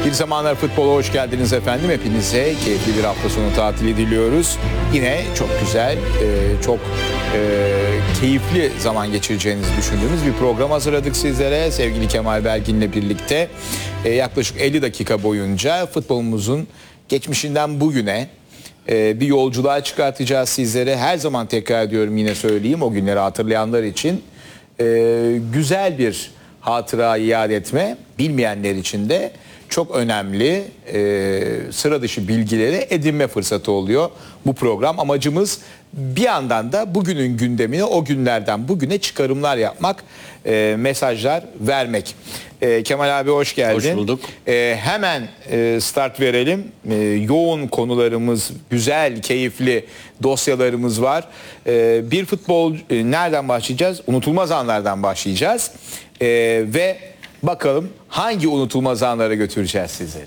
Bir Zamanlar Futbola hoş geldiniz efendim. Hepinize keyifli bir hafta sonu tatili diliyoruz. Yine çok güzel, çok keyifli zaman geçireceğinizi düşündüğümüz bir program hazırladık sizlere. Sevgili Kemal Belgin'le birlikte yaklaşık 50 dakika boyunca futbolumuzun geçmişinden bugüne bir yolculuğa çıkartacağız sizlere. Her zaman tekrar ediyorum, yine söyleyeyim, o günleri hatırlayanlar için güzel bir hatıra iade etme, bilmeyenler için de çok önemli sıra dışı bilgileri edinme fırsatı oluyor bu program. Amacımız bir yandan da bugünün gündemine, o günlerden bugüne çıkarımlar yapmak, mesajlar vermek. Kemal abi hoş geldin. Hoş bulduk. Hemen start verelim. Yoğun konularımız, güzel, keyifli dosyalarımız var. Bir futbol nereden başlayacağız? Unutulmaz anlardan başlayacağız. Ve bakalım hangi unutulmaz anlara götüreceğiz sizleri.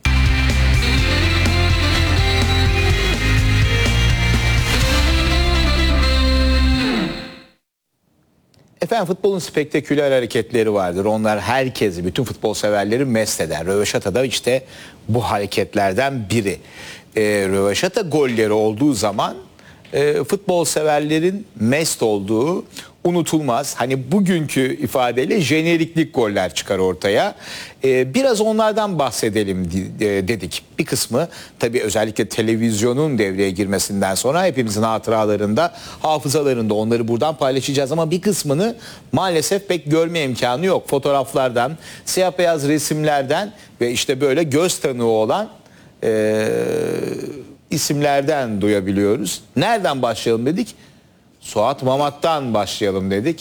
Efendim, futbolun spektaküler hareketleri vardır. Onlar herkesi, bütün futbol severleri mest eder. Röveşata da işte bu hareketlerden biri. Röveşata golleri olduğu zaman futbol severlerin mest olduğu, unutulmaz, hani bugünkü ifadeyle jeneriklik goller çıkar ortaya. Biraz onlardan bahsedelim dedik. Bir kısmı tabii özellikle televizyonun devreye girmesinden sonra hepimizin hatıralarında, hafızalarında, onları buradan paylaşacağız. Ama bir kısmını maalesef pek görme imkanı yok. Fotoğraflardan, siyah beyaz resimlerden ve işte böyle göz tanığı olan isimlerden duyabiliyoruz. Nereden başlayalım dedik? Suat Mamat'tan başlayalım dedik.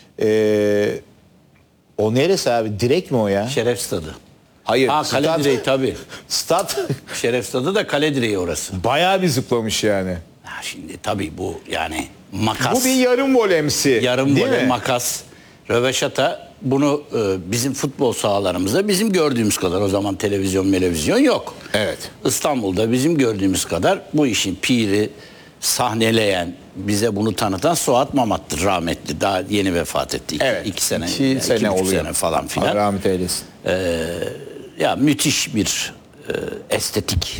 O neresi abi? Direkt mi o ya? Şeref Stadı. Hayır. Kale direği tabii. Stat Şeref Stadı da kale direği orası. bayağı bir zıplamış yani. Şimdi tabii bu yani makas. Bu bir yarım volemsi. yarım değil voley mi? makas. Röveşata bunu bizim futbol sahalarımızda bizim gördüğümüz kadar, o zaman televizyon yok. Evet. İstanbul'da bizim gördüğümüz kadar bu işin piri, sahneleyen, bize bunu tanıtan Suat Mamat'tır, rahmetli. Daha yeni vefat etti. Evet. 2 sene, 2 sene 2,5 oluyor. sene falan filan. Allah rahmet eylesin. Ya müthiş bir estetik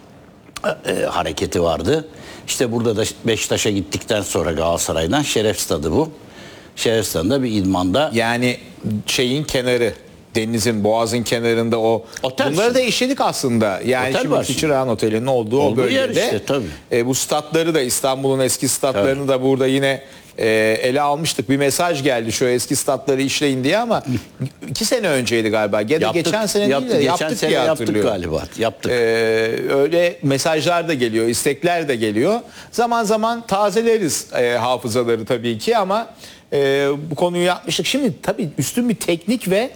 hareketi vardı. İşte burada da Beşiktaş'a gittikten sonra Galatasaray'dan Şeref Stadı bu. Şeref Stadı'nda bir idmanda. Yani şeyin kenarı, denizin, boğazın kenarında o. Otel Bunları şimdi. da işledik aslında. Yani Otel şimdi var şimdi. Çırağan Oteli'nin olduğu o Olduğu yer bölgede. işte, tabii. Bu statları da, İstanbul'un eski statlarını da burada yine ele almıştık. Bir mesaj geldi, şu eski statları işleyin diye, ama 2 sene önceydi galiba. Geçen sene değil de yaptık diye hatırlıyorum. Galiba. Yaptık. Öyle mesajlar da geliyor, istekler de geliyor. Zaman zaman tazeleriz hafızaları tabii ki, ama bu konuyu yapmıştık. Şimdi tabii üstün bir teknik ve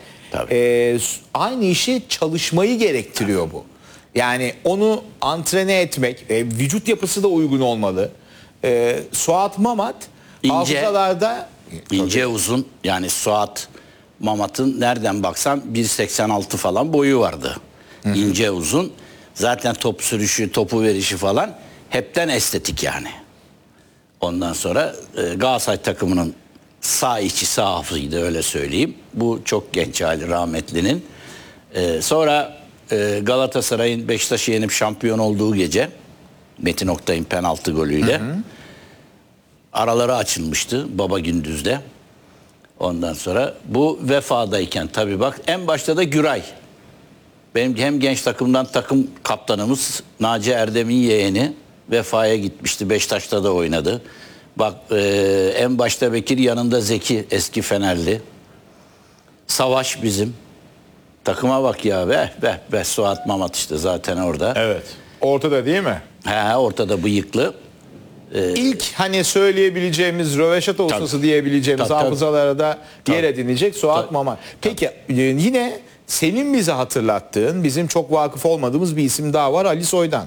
aynı işi çalışmayı gerektiriyor bu. Yani onu antrene etmek, vücut yapısı da uygun olmalı. Suat Mamat hafızalarda ince uzun, yani Suat Mamat'ın nereden baksan 1,86 falan boyu vardı. İnce uzun. Zaten top sürüşü, topu verişi falan hepten estetik yani. Ondan sonra Galatasaray takımının sağ içi, sağ hafızıydı, öyle söyleyeyim. Bu çok genç hali rahmetlinin. Sonra Galatasaray'ın Beşiktaş'ı yenip şampiyon olduğu gece Metin Oktay'ın penaltı golüyle araları açılmıştı Baba Gündüz'de. Ondan sonra bu vefadayken tabii bak, en başta da Güray. Benim hem genç takımdan takım kaptanımız Naci Erdem'in yeğeni vefaya gitmişti. Beşiktaş'ta da oynadı. Bak en başta Bekir, yanında Zeki, eski Fenerli. Savaş bizim. Takıma bak ya, be Suat Mamat işte zaten orada. Evet. Ortada değil mi? Ortada bıyıklı. İlk hani söyleyebileceğimiz, röveşata ustası diyebileceğimiz Tabii. hafızalara da yer edinecek Suat Mamat. Peki yine senin bize hatırlattığın, bizim çok vakıf olmadığımız bir isim daha var, Ali Soydan.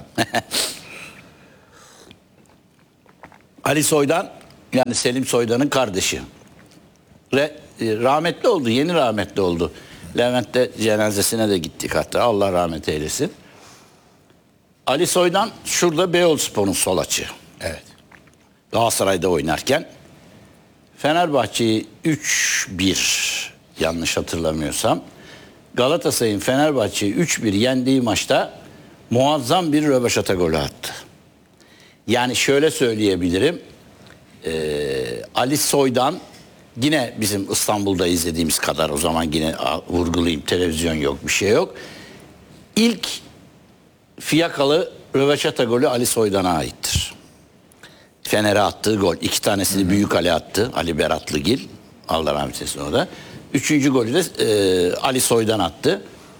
Ali Soydan, yani Selim Soydan'ın kardeşi. Rahmetli oldu, yeni rahmetli oldu. Levent'te cenazesine de gittik hatta, Allah rahmet eylesin. Ali Soydan şurada Beyoğluspor'un sol açığı. Evet. Galatasaray'da oynarken Fenerbahçe'yi 3-1 yanlış hatırlamıyorsam Galatasaray'ın Fenerbahçe'yi 3-1 yendiği maçta muazzam bir röveşata golü attı. Yani şöyle söyleyebilirim. Ali Soy'dan yine bizim İstanbul'da izlediğimiz kadar, o zaman yine vurgulayayım, televizyon yok, bir şey yok. İlk fiyakalı röveşata golü Ali Soydan'a aittir. Fener'e attığı gol. 2 tanesini Büyük Ali attı. Ali Beratlıgil. Allah rahmet eylesin o da. 3. golü de Ali Soydan attı.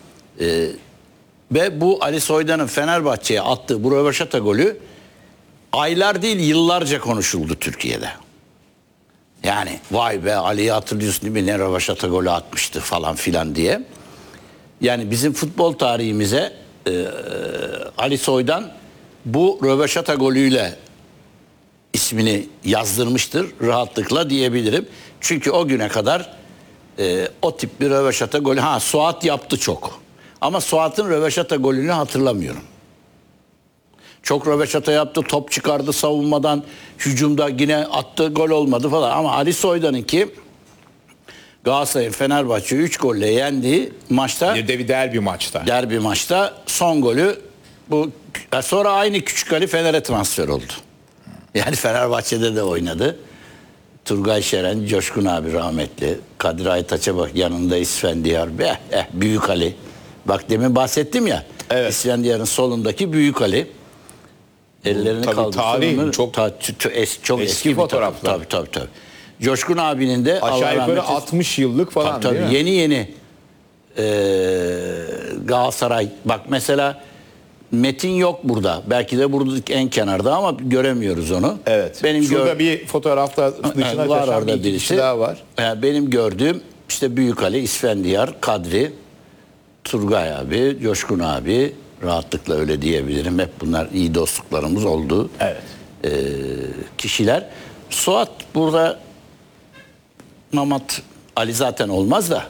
Ve bu Ali Soydan'ın Fenerbahçe'ye attığı bu röveşata golü aylar değil yıllarca konuşuldu Türkiye'de. Yani vay be, Ali'yi hatırlıyorsun değil mi? Ne röveşata golü atmıştı falan filan diye. Yani bizim futbol tarihimize Ali Soydan bu röveşata golüyle ismini yazdırmıştır rahatlıkla diyebilirim. Çünkü o güne kadar o tip bir röveşata golü, Suat yaptı çok. Ama Suat'ın röveşata golünü hatırlamıyorum. Çok röveşata yaptı, top çıkardı savunmadan, hücumda yine attı, gol olmadı falan. Ama Ali Soydan'ınki Galatasaray'ın Fenerbahçe'yi 3 golle yendiği maçta, Bir de bir derbi maçta. derbi maçta son golü bu. Sonra aynı Küçük Ali Fener'e transfer oldu. Yani Fenerbahçe'de de oynadı. Turgay Şeren, Coşkun abi rahmetli. Kadir Aytaç'a bak, yanında İsfendiyar. Büyük Ali. Bak demin bahsettim ya. Evet. İsfendiyar'ın solundaki Büyük Ali. Ellerini Tabii kaldırdı. tarih, çok eski bir fotoğraflar. Tabii. Coşkun abinin de Allah Aşağı yukarı rahmet eylesin, 60 yıllık falan tabii, değil mi? yeni Galatasaray. Bak mesela Metin yok burada. Belki de burada en kenarda ama göremiyoruz onu. Evet. Şurada bir fotoğrafta dışına var taşan orada bir iki kişi birisi. daha var. Benim gördüğüm işte Büyük Ali, İsfendiyar, Kadri, Turgay abi, Coşkun abi, rahatlıkla öyle diyebilirim. Hep bunlar iyi dostluklarımız oldu. Evet. Kişiler. Suat burada, Mamat Ali zaten olmaz da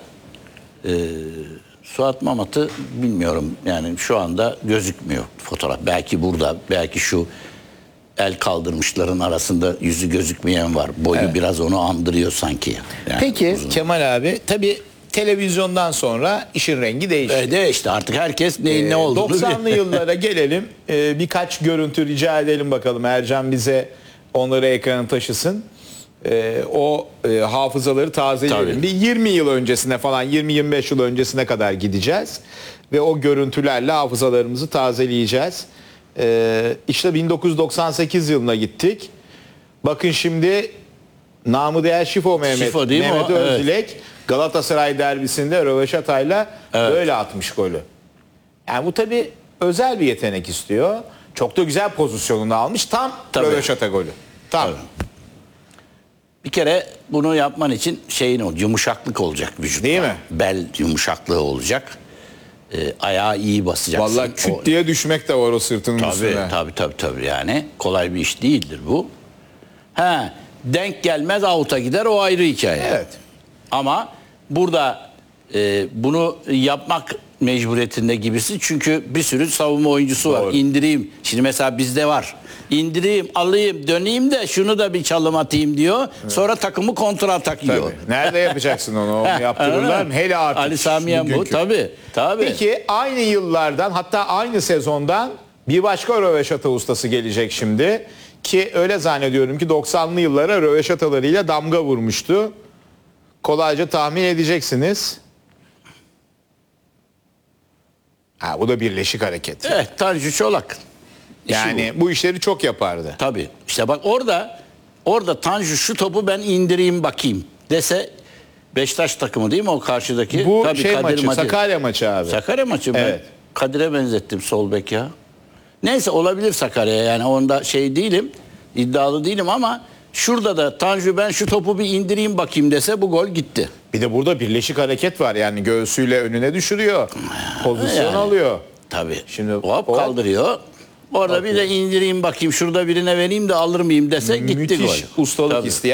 Suat Mamat'ı bilmiyorum. Yani şu anda gözükmüyor fotoğraf. Belki burada, belki şu el kaldırmışların arasında yüzü gözükmeyen var. Boyu biraz onu andırıyor sanki. Yani Peki uzun. Kemal abi, tabii televizyondan sonra işin rengi değişti. İşte artık herkes neyin ne olduğunu 90'lı yıllara gelelim. Birkaç görüntü rica edelim bakalım. Ercan bize onları ekrana taşısın. O hafızaları tazeleyelim. Tabii. Bir 20 yıl öncesine falan, 20-25 yıl öncesine kadar gideceğiz. Ve o görüntülerle hafızalarımızı tazeleyeceğiz. İşte 1998 yılına gittik. Bakın şimdi namı değer Şifo Şifo değil mi Mehmet o? Özdilek Galatasaray derbisinde röveşatayla böyle atmış golü. Yani bu tabii özel bir yetenek istiyor. Çok da güzel pozisyonunu almış. Tam röveşata golü. Tam. Tabii. Bir kere bunu yapman için yumuşaklık olacak vücutta. Değil mi? Bel yumuşaklığı olacak. Ayağı iyi basacaksın. Vallahi küt diye düşmek de var o sırtının üstüne. Tabii yani. Kolay bir iş değildir bu. Denk gelmez out'a gider, o ayrı hikaye. Evet. Ama burada bunu yapmak mecburiyetinde gibisin. Çünkü bir sürü savunma oyuncusu var. Doğru. İndireyim. Şimdi mesela bizde var. İndireyim, alayım, döneyim de şunu da bir çalım atayım diyor. Sonra takımı kontratak yiyor. Tabii. Nerede yapacaksın onu? Onu yaptırırlar mı? Hele artık. Ali Samiyen bu. bugünkü. Tabii. Peki aynı yıllardan, hatta aynı sezondan bir başka röveşata ustası gelecek şimdi. Ki öyle zannediyorum ki 90'lı yıllara röveşatalarıyla damga vurmuştu. Kolayca tahmin edeceksiniz. Bu da birleşik hareket. Evet, Tanju Çolak. İşi Yani bu işleri çok yapardı. Tabii. İşte bak orada Tanju şu topu ben indireyim bakayım dese, Beşiktaş takımı değil mi o karşıdaki? Bu Tabii, şey Kadir maçı, Sakarya maçı abi. Sakarya maçı ben Evet. Kadir'e benzettim sol bek ya. Neyse, olabilir Sakarya, yani onda değilim, iddialı değilim ama şurada da Tanju ben şu topu bir indireyim bakayım dese bu gol gitti. Bir de burada birleşik hareket var, yani göğsüyle önüne düşürüyor. Pozisyon Yani. alıyor. Tabii. Şimdi hop kaldırıyor. Orada bir de indireyim bakayım, şurada birine vereyim de alır mıyım dese gitti Müthiş gol. ustalık Tabii. isteyen